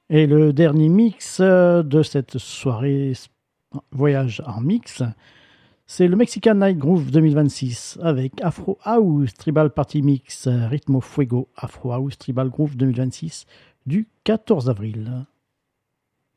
Et le dernier mix de cette soirée voyage en mix, c'est le Mexican Night Groove 2026 avec Afro House Tribal Party Mix Ritmo Fuego Afro House Tribal Groove 2026 du 14 avril.